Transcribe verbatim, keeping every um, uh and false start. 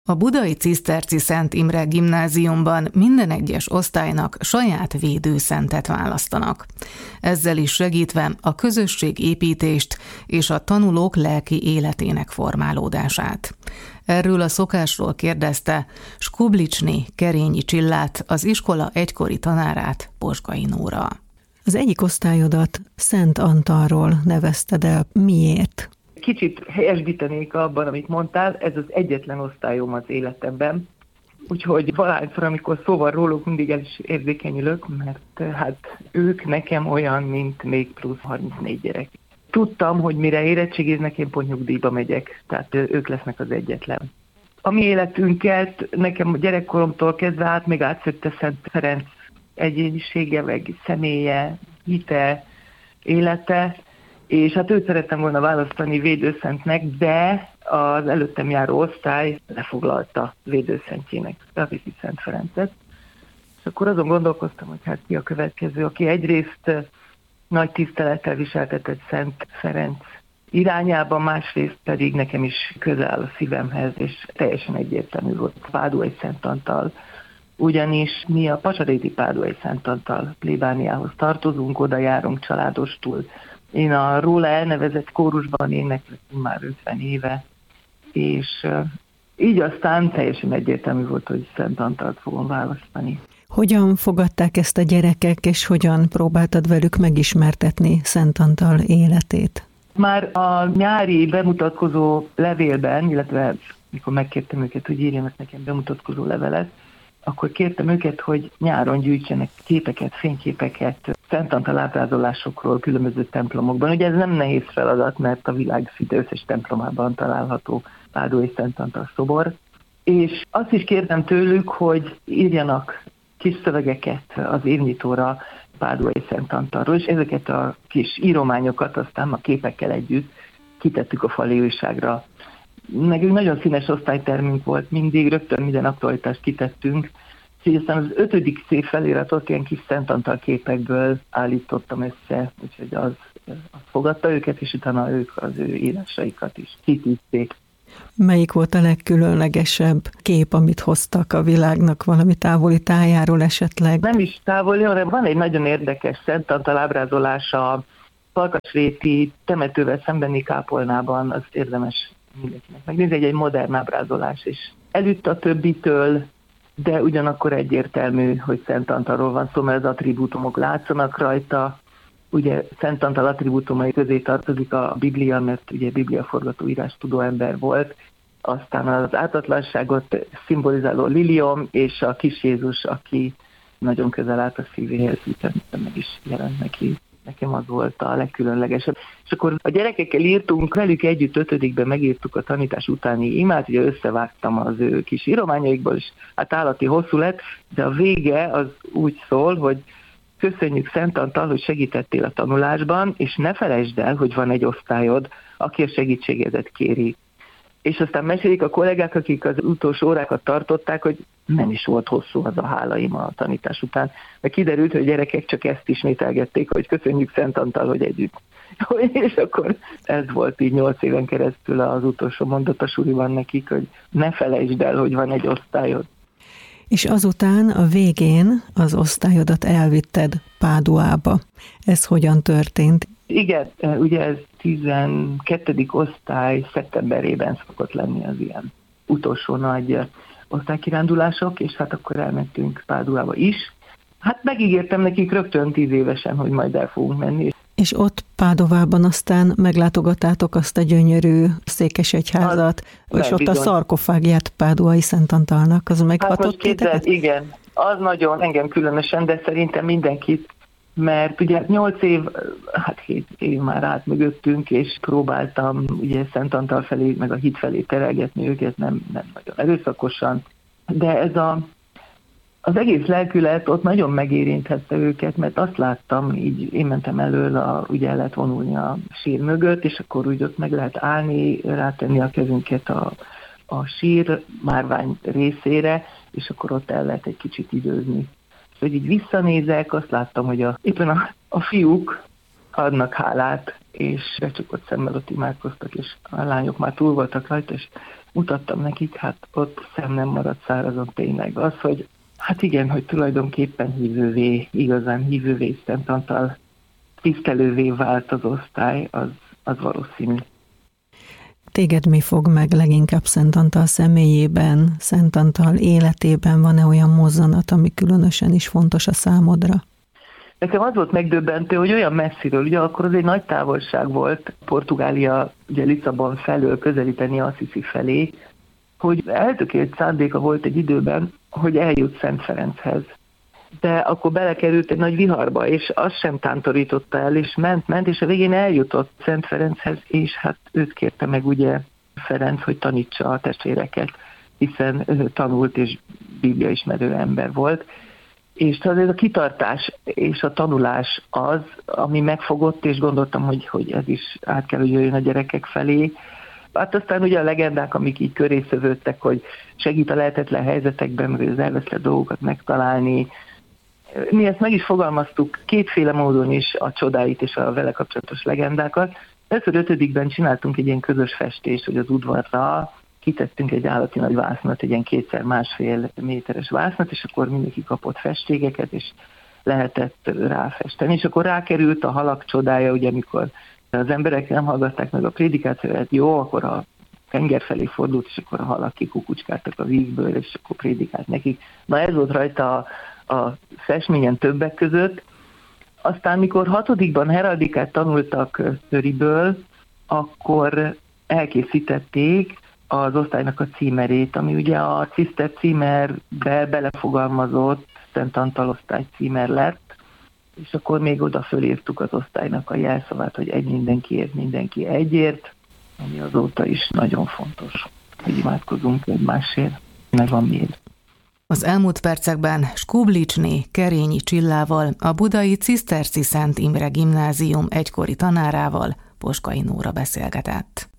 A budai Ciszterci Szent Imre Gimnáziumban minden egyes osztálynak saját védőszentet választanak. Ezzel is segítve a közösségépítést és a tanulók lelki életének formálódását. Erről a szokásról kérdezte Skublicsné Kerényi Csillát, az iskola egykori tanárát, Bosgai Nóra. Az egyik osztályodat Szent Antalról nevezted el. Miért? Kicsit helyesbítenék abban, amit mondtál, ez az egyetlen osztályom az életemben. Úgyhogy valahányszor, amikor szóval róluk, mindig el is érzékenyülök, mert hát ők nekem olyan, mint még plusz harmincnégy gyerek. Tudtam, hogy mire érettségiznek, én pont nyugdíjba megyek, tehát ők lesznek az egyetlen. A mi életünket nekem gyerekkoromtól kezdve át még átszökte Szent Ferenc egyénisége, meg személye, hite, élete, és hát őt szerettem volna választani védőszentnek, de az előttem járó osztály lefoglalta védőszentjének a Vizsgi Szent Ferencet. És akkor azon gondolkoztam, hogy hát ki a következő, aki egyrészt nagy tisztelettel viseltetett Szent Ferenc irányában, másrészt pedig nekem is közel áll a szívemhez, és teljesen egyértelmű volt Páduai Szent Antal. Ugyanis mi a Pacsaréti Páduai Szent Antal plébániához tartozunk, oda járunk családostul. Én a róla elnevezett kórusban éneklek már ötven éve, és így aztán teljesen egyértelmű volt, hogy Szent Antalt fogom választani. Hogyan fogadták ezt a gyerekek, és hogyan próbáltad velük megismertetni Szent Antal életét? Már a nyári bemutatkozó levélben, illetve mikor megkértem őket, hogy írjanak nekem bemutatkozó levelet, akkor kértem őket, hogy nyáron gyűjtsenek képeket, fényképeket Szent Antal ábrázolásokról különböző templomokban. Ugye ez nem nehéz feladat, mert a világ szinte összes templomában található Páduai Szent Antal szobor. És azt is kértem tőlük, hogy írjanak kis szövegeket az évnyitóra Páduai Szent Antalról, és ezeket a kis írományokat aztán a képekkel együtt kitettük a fali újságra. Nekünk nagyon színes osztálytermünk volt, mindig rögtön minden aktualitást kitettünk, és aztán az ötödik szép feliratot ilyen kis Szent Antal képekből állítottam össze, úgyhogy az, az fogadta őket, és utána ők az ő írásaikat is kitűzték. Melyik volt a legkülönlegesebb kép, amit hoztak a világnak, valami távoli tájáról esetleg? Nem is távoli, hanem van egy nagyon érdekes Szent Antal ábrázolása a Farkasréti temetővel szembeni kápolnában, azt érdemes mindenkinek megnézni, egy, egy modern ábrázolás, és elütt a többitől, de ugyanakkor egyértelmű, hogy Szent Antalról van szó, mert az attribútumok látszanak rajta. Ugye Szent Antal attribútumai közé tartozik a Biblia, mert ugye Biblia forgatóírás tudó ember volt, aztán az ártatlanságot szimbolizáló liliom, és a kis Jézus, aki nagyon közel állt a szívéhez, úgyhogy meg is jelent neki. Nekem az volt a legkülönlegesebb. És akkor a gyerekekkel írtunk, velük együtt ötödikben megírtuk a tanítás utáni imát, ugye összevágtam az ő kis írományaikból, és hát állati hosszú lett, de a vége az úgy szól, hogy köszönjük Szent Antal, hogy segítettél a tanulásban, és ne felejtsd el, hogy van egy osztályod, aki a segítségedet kéri. És aztán mesélik a kollégák, akik az utolsó órákat tartották, hogy nem is volt hosszú az a hálaim a tanítás után. Mert kiderült, hogy a gyerekek csak ezt ismételgették, hogy köszönjük Szent Antal, hogy együtt. És akkor ez volt így nyolc éven keresztül az utolsó mondat a suliban nekik, hogy ne felejtsd el, hogy van egy osztályod. És azután a végén az osztályodat elvitted Páduába. Ez hogyan történt? Igen, ugye ez tizenkettedik osztály szeptemberében szokott lenni az ilyen utolsó nagy osztálykirándulások, és hát akkor elmentünk Páduába is. Hát megígértem nekik rögtön tíz évesen, hogy majd el fogunk menni. És ott Pádovában aztán meglátogattátok azt a gyönyörű székesegyházat, az, és ott bizony. A szarkofágját Páduai Szent Antalnak, az meghatott hát titeket? Igen, az nagyon engem különösen, de szerintem mindenkit, mert ugye nyolc év, hát hét év már át mögöttünk, és próbáltam ugye Szent Antal felé, meg a hit felé terelgetni őket, nem, nem nagyon erőszakosan, de ez a Az egész lelkület ott nagyon megérinthette őket, mert azt láttam, így én mentem elől, a, ugye el lehet vonulni a sír mögött, és akkor úgy ott meg lehet állni, rátenni a kezünket a, a sír márvány részére, és akkor ott el lehet egy kicsit időzni. És hogy így visszanézek, azt láttam, hogy a, éppen a, a fiúk adnak hálát, és becsukott szemmel ott imádkoztak, és a lányok már túl voltak rajta, és mutattam nekik, hát ott szem nem maradt szárazon tényleg. Az, hogy hát igen, hogy tulajdonképpen hívővé, igazán hívővé, Istentantal tisztelővé vált az osztály, az, az valószínű. Téged mi fog meg leginkább Szent Antal személyében, Szent Antal életében? Van-e olyan mozzanat, ami különösen is fontos a számodra? Nekem az volt megdöbbentő, hogy olyan messziről, ugye akkor az egy nagy távolság volt, Portugália, ugye Lisszabon felől közelíteni Assisi felé, hogy eltökélt szándéka volt egy időben, hogy eljut Szent Ferenchez. De akkor belekerült egy nagy viharba, és azt sem tántorította el, és ment, ment, és a végén eljutott Szent Ferenchez, és hát őt kérte meg ugye Ferenc, hogy tanítsa a testvéreket, hiszen ő tanult és bibliaismerő ember volt. És azért a kitartás és a tanulás az, ami megfogott, és gondoltam, hogy, hogy ez is át kell, hogy jöjjön a gyerekek felé. Hát aztán ugye a legendák, amik így köré szövődtek, hogy segít a lehetetlen helyzetekben, vagy az elveszett dolgokat megtalálni. Mi ezt meg is fogalmaztuk kétféle módon is, a csodáit és a vele kapcsolatos legendákat. Először ötödikben csináltunk egy ilyen közös festést, hogy az udvarra kitettünk egy állati nagy vásznat, egy ilyen kétszer másfél méteres vásznat, és akkor mindenki kapott festségeket, és lehetett ráfesteni. És akkor rákerült a halak csodája, ugye amikor az emberek nem hallgatták meg a prédikációt, jó, akkor a tenger felé fordult, és akkor a halak kikukucskáltak a vízből, és akkor prédikált nekik. Na ez volt rajta a, a festményen többek között. Aztán, mikor hatodikban heraldikát tanultak Szöriből, akkor elkészítették az osztálynak a címerét, ami ugye a Ciszter címerbe belefogalmazott Szent Antal osztály címer lett, és akkor még oda fölírtuk az osztálynak a jelszavát, hogy egy mindenkiért, mindenki egyért, ami azóta is nagyon fontos, hogy imádkozunk egymásért, meg van miért. Az elmúlt percekben Skublicsné Kerényi Csillával, a budai Ciszterci Szent Imre Gimnázium egykori tanárával, Poskai Nóra beszélgetett.